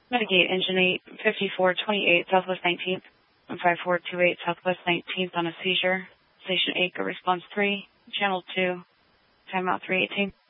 Mitigate engine 85428 Southwest 19th and 5428 Southwest 19th on a seizure. Station 8, go response 3, channel 2, timeout 318.